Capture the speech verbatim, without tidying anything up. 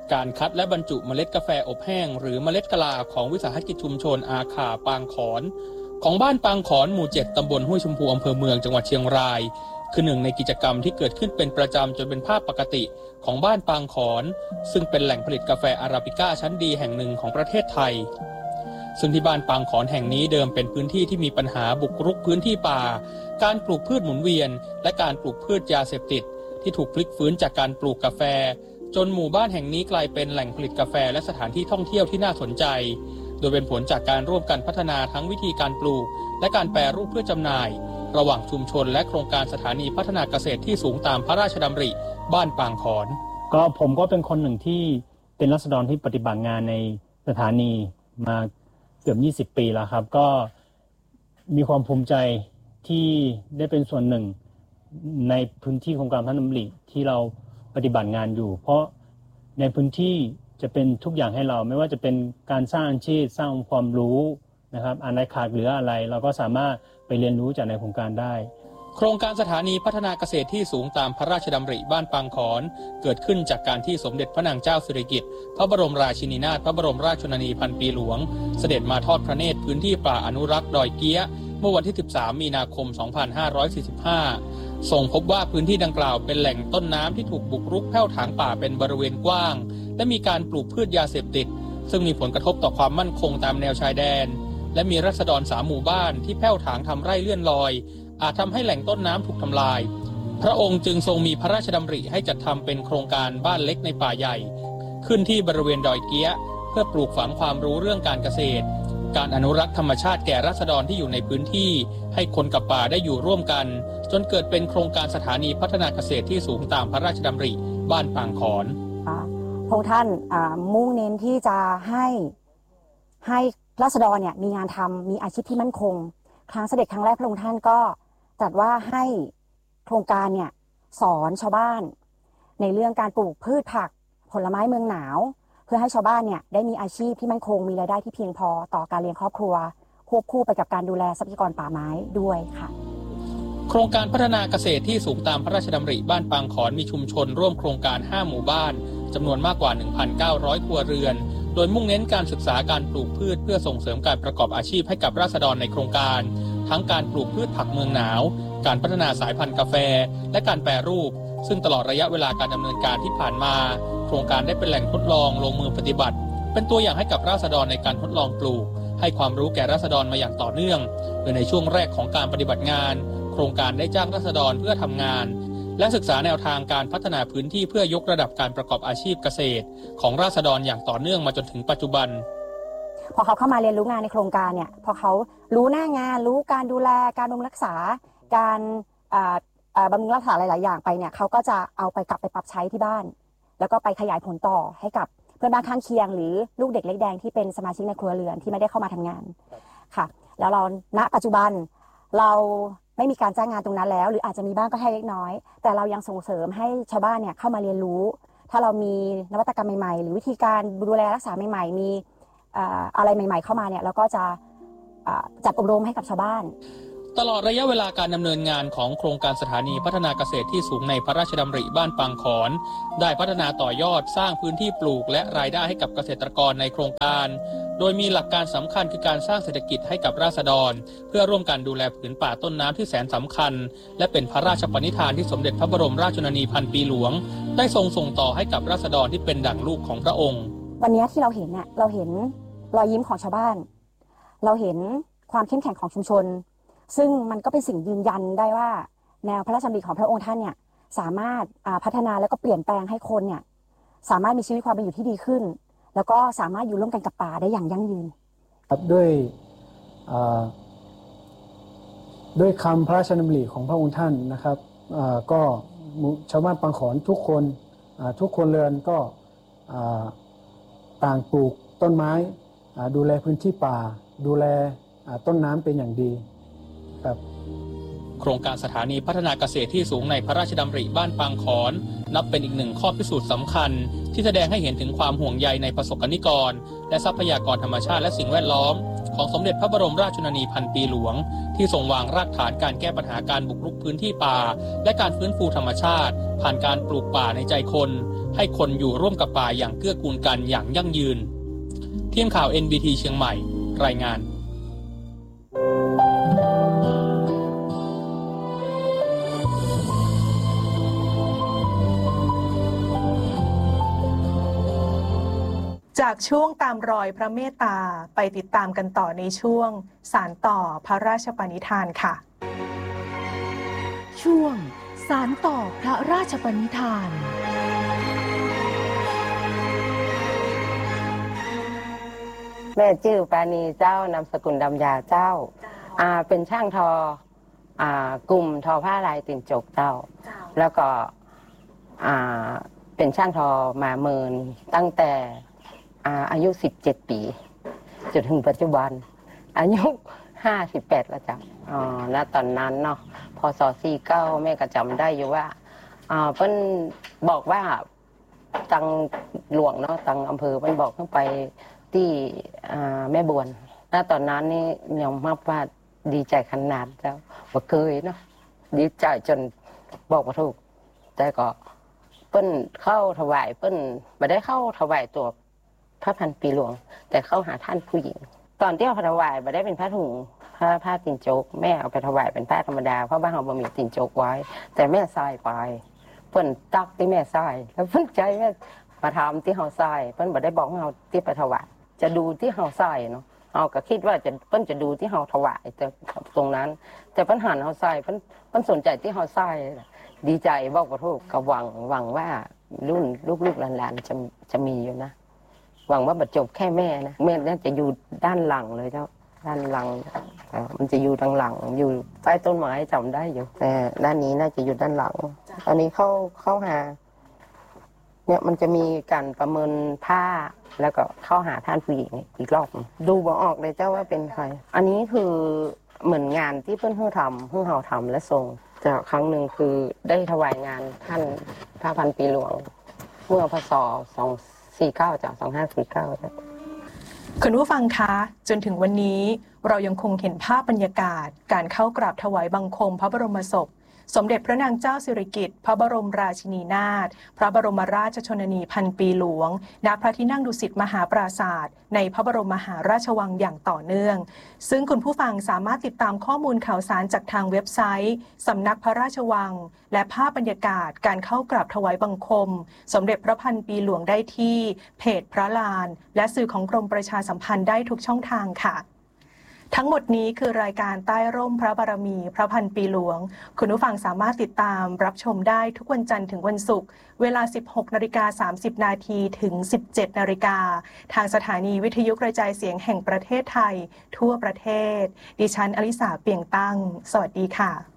การคัดและบรรจุเมล็ดกาแฟอบแห้งหรือเมล็ดกะลาของวิสาหกิจชุมชนอาข่าปางขอนของบ้านปางขอนหมู่เจ็ดตำบลห้วยชมพูอำเภอเมืองจังหวัดเชียงรายคือหนึ่งในกิจกรรมที่เกิดขึ้นเป็นประจำจนเป็นภาพปกติของบ้านปางขอนซึ่งเป็นแหล่งผลิตกาแฟอาราบิก้าชั้นดีแห่งหนึ่งของประเทศไทยซึ่งที่บ้านปางขอนแห่งนี้เดิมเป็นพื้นที่ที่มีปัญหาบุกรุกพื้นที่ป่าการปลูกพืชหมุนเวียนและการปลูกพืชยาเสพติดที่ถูกพลิกฟื้นจากการปลูกกาแฟจนหมู่บ้านแห่งนี้กลายเป็นแหล่งผลิตกาแฟและสถานที่ท่องเที่ยวที่น่าสนใจโดยเป็นผลจากการร่วมกันพัฒนาทั้งวิธีการปลูกและการแปรรูปเพื่อจำหน่ายระหว่างชุมชนและโครงการสถานีพัฒนาเกษตรที่สูงตามพระราชดำริบ้านปางขอนก็ผมก็เป็นคนหนึ่งที่เป็นราษฎรที่ปฏิบัติงานในสถานีมาเกือบยี่สิบปีแล้วครับก็มีความภูมิใจที่ได้เป็นส่วนหนึ่งในพื้นที่โครงการพัฒนาดำริที่เราปฏิบัติงานอยู่เพราะในพื้นที่จะเป็นทุกอย่างให้เราไม่ว่าจะเป็นการสร้างอาชีพสร้างความรู้นะครับอะไรขาดเหลืออะไรเราก็สามารถไปเรียนรู้จากในโครงการได้โครงการสถานีพัฒนาเกษตรที่สูงตามพระราชดำริบ้านปางขอนเกิดขึ้นจากการที่สมเด็จพระนางเจ้าสิริกิติ์พระบรมราชินีนาถพระบรมราชชนนีพันปีหลวงเสด็จมาทอดพระเนตรพื้นที่ป่าอนุรักษ์ดอยเกี้ยเมื่อวันที่สิบสามมีนาคมสองพันห้าร้อยสี่สิบห้าทรงพบว่าพื้นที่ดังกล่าวเป็นแหล่งต้นน้ำที่ถูกบุกรุกแผ่วถางป่าเป็นบริเวณกว้างและมีการปลูกพืชยาเสพติดซึ่งมีผลกระทบต่อความมั่นคงตามแนวชายแดนและมีราษฎรสามหมู่บ้านที่แผ่วถางทำไร่เลื่อนลอยอาจทำให้แหล่งต้นน้ำถูกทำลายพระองค์จึงทรงมีพระราชดำริให้จัดทำเป็นโครงการบ้านเล็กในป่าใหญ่ขึ้นที่บริเวณดอยเกี้ยเพื่อปลูกฝังความรู้เรื่องการเกษตรการอนุรักษ์ธรรมชาติแก่ราษฎรที่อยู่ในพื้นที่ให้คนกับป่าได้อยู่ร่วมกันจนเกิดเป็นโครงการสถานีพัฒนาเกษตรที่สูงตามพระราชดำริบ้านปางขอนพระองค์ท่านมุ่งเน้นที่จะให้ให้ราษฎรเนี่ยมีงานทำมีอาชีพที่มั่นคงครั้งเสด็จครั้งแรกพระองค์ท่านก็ตรัสว่าให้โครงการเนี่ยสอนชาวบ้านในเรื่องการปลูกพืชผักผลไม้เมืองหนาวเพื่อให้ชาวบ้านเนี่ยได้มีอาชีพที่มั่นคงมีรายได้ที่เพียงพอต่อการเลี้ยงครอบครัวควบคู่ไปกับการดูแลทรัพยากรป่าไม้ด้วยค่ะโครงการพัฒนาเกษตรที่สูงตามพระราชดำริบ้านปางขอนมีชุมชนร่วมโครงการห้าหมู่บ้านจำนวนมากกว่า หนึ่งพันเก้าร้อย ครัวเรือนโดยมุ่งเน้นการศึกษาการปลูกพืชเพื่อส่งเสริมการประกอบอาชีพให้กับราษฎรในโครงการทั้งการปลูกพืชผักเมืองหนาวการพัฒนาสายพันธุ์กาแฟและการแปรรูปซึ่งตลอดระยะเวลาการดำเนินการที่ผ่านมาโครงการได้เป็นแหล่งทดลองลงมือปฏิบัติเป็นตัวอย่างให้กับราษฎรในการทดลองปลูกให้ความรู้แก่ราษฎรมาอย่างต่อเนื่องโดยในช่วงแรกของการปฏิบัติงานโครงการได้จ้างราษฎรเพื่อทำงานและศึกษาแนวทางการพัฒนาพื้นที่เพื่อยกระดับการประกอบอาชีพเกษตรของราษฎรอย่างต่อเนื่องมาจนถึงปัจจุบันพอเขาเข้ามาเรียนรู้งานในโครงการเนี่ยพอเขารู้หน้างานรู้การดูแลการบำรุงรักษาการบำรุงรักษาหลายๆอย่างไปเนี่ยเขาก็จะเอาไปกลับไปปรับใช้ที่บ้านแล้วก็ไปขยายผลต่อให้กับเพื่อนบ้านข้างเคียงหรือลูกเด็กเล็กแดงที่เป็นสมาชิกในครัวเรือนที่ไม่ได้เข้ามาทำงานค่ะแล้วเราณปัจจุบันเราไม่มีการจ้างงานตรงนั้นแล้วหรืออาจจะมีบ้างก็แค่เล็กน้อยแต่เรายังส่งเสริมให้ชาวบ้านเนี่ยเข้ามาเรียนรู้ถ้าเรามีนวัตกรรมใหม่ๆหรือวิธีการดูแลรักษาใหม่ๆมีอะไรใหม่ๆเข้ามาเนี่ยเราก็จะจัดอบรมให้กับชาวบ้านตลอดระยะเวลาการดำเนินงานของโครงการสถานีพัฒนาเกษตรที่สูงในพระราชดำริบ้านปางขอนได้พัฒนาต่อยอดสร้างพื้นที่ปลูกและรายได้ให้กับเกษตรกรในโครงการโดยมีหลักการสำคัญคือการสร้างเศรษฐกิจให้กับราษฎรเพื่อร่วมกันดูแลผืนป่าต้นน้ำที่แสนสำคัญและเป็นพระราชปณิธานที่สมเด็จพระบรมราชชนนีพันปีหลวงได้ทรงส่งต่อให้กับราษฎรที่เป็นดั่งลูกของพระองค์วันนี้ที่เราเห็นเนี่ยเราเห็นรอยยิ้มของชาวบ้านเราเห็นความเข้มแข็งของชุมชนซึ่งมันก็เป็นสิ่งยืนยันได้ว่าแนวพระราชดำริของพระองค์ท่านเนี่ยสามารถพัฒนาและก็เปลี่ยนแปลงให้คนเนี่ยสามารถมีชีวิตความเป็นอยู่ที่ดีขึ้นแล้วก็สามารถอยู่ร่วมกันกับป่าได้อย่างยั่งยืนด้วยด้วยคำพระราชดำริของพระองค์ท่านนะครับก็ชาวบ้านปางขอนทุกคนทุกคนเรือนก็ต่างปลูกต้นไม้ดูแลพื้นที่ป่าดูแลต้นน้ำเป็นอย่างดีโครงการสถานีพัฒนาเกษตรที่สูงในพระราชดำริบ้านปางขอนนับเป็นอีกหนึ่งข้อพิสูจน์สำคัญที่แสดงให้เห็นถึงความห่วงใยในประสบกนิกรและทรัพยากรธรรมชาติและสิ่งแวดล้อมขของสมเด็จพระบรมราชชนนีพันปีหลวงที่ทรงวางรากฐานการแก้ปัญหาการบุกรุกพื้นที่ป่าและการฟื้นฟูธรรมชาติผ่านการปลูกป่าในใจคนให้คนอยู่ร่วมกับป่าอย่างเกื้อกูลกันอย่างยั่งยืนทีมข่าว เอ็น บี ที เชียงใหม่รายงานจากช่วงตามรอยพระเมตตาไปติดตามกันต่อในช่วงสานต่อพระราชปณิธานค่ะช่วงสานต่อพระราชปณิธานแม่ชื่อปานีเจ้านามสกุลดำยาเจ้าอ่าเป็นช่างทออ่ากลุ่มทอผ้าลายติ่นจกเจ้าแล้วก็อ่าเป็นช่างทอมาเมินตั้งแต่อายุสิบเจ็ดปีจนถึงปัจจุบันอายุห้าสิบแปดแล้วจ้ะอ๋อณตอนนั้นเนาะพศสี่สิบเก้าแม่ก็จำได้อยู่ว่าอ่าเพิ่นบอกว่าทางหลวงเนาะทางอำเภอเพิ่นบอกขึ้นไปที่อ่าแม่บวนณตอนนั้นนี่ยอมรับว่าดีใจขนาดเจ้าบ่เคยเนาะดีใจจนบอกบ่ถูกแต่ก็เพิ่นเข้าถวายเพิ่นบ่ได้เข้าถวายตัวพระพันปีหลวงแต่เข้าหาท่านผู้หญิงตอนที่เอาถวายไม่ได้เป็นผ้าถุงผ้าผ้าตินโจกแม่เอาไปถวายเป็นผ้าธรรมดาเพราะบ้านเราบ่มีตินโจกไว้แต่แม่ใส่ไปเพิ่นตักที่แม่ใส่แล้วเพิ่นใจแม่มาทำที่เฮาใส่เพิ่นบ่ได้บอกเฮาที่ไปถวายจะดูที่เฮาใส่เนาะเอาก็คิดว่าจะเพิ่นจะดูที่เฮาถวายแต่ตรงนั้นแต่เพิ่นหันเฮาใส่เพิ่นเพิ่นสนใจที่เฮาใส่ดีใจบอกบ่ถูกก็หวังหวังว่ารุ่นลูกๆหลานๆจะจะมีอยู่นะหวังว่าบรรจบแค่แม่นะแม่น่าจะอยู่ด้านหลังเลยเจ้าด้านหลังมันจะอยู่ด้านหลังอยู่ใต้ต้นไม้จำได้อยู่แต่ด้านนี้น่าจะอยู่ด้านหลังตอนนี้เข้าเข้าหาเนี่ยมันจะมีการประเมินผ้าแล้วก็เข้าหาท่านผู้หญิงอีกรอบดูบ่ออกเลยเจ้าว่าเป็นใครอันนี้คือเหมือนงานที่เพื่อนเพิ่งทำเพิ่งเฮาทำและทรงแต่ครั้งหนึ่งคือได้ถวายงานท่านพระพันปีหลวงเมื่อพศสองสี่เก้าจากสองห้าสี่เก้าจ้ะคุณผู้ฟังคะจนถึงวันนี้เรายังคงเห็นภาพบรรยากาศการเข้ากราบถวายบังคมพระบรมศพสมเด็จพระนางเจ้าสิริกิติ์พระบรมราชินีนาถพระบรมราชชนนีพันปีหลวงณพระที่นั่งดุสิตมหาปราสาทในพระบรมมหาราชวังอย่างต่อเนื่องซึ่งคุณผู้ฟังสามารถติดตามข้อมูลข่าวสารจากทางเว็บไซต์สำนักพระราชวังและภาพบรรยากาศการเข้ากราบถวายบังคมสมเด็จพระพันปีหลวงได้ที่เพจพระลานและสื่อของกรมประชาสัมพันธ์ได้ทุกช่องทางค่ะทั้งหมดนี้คือรายการใต้ร่มพระบารมีพระพันปีหลวงคุณผู้ฟังสามารถติดตามรับชมได้ทุกวันจันทร์ถึงวันศุกร์เวลา สิบหกนาฬิกาสามสิบนาทีถึง สิบเจ็ดนาฬิกาทางสถานีวิทยุกระจายเสียงแห่งประเทศไทยทั่วประเทศดิฉันอลิสาเปี่ยงตั้งสวัสดีค่ะ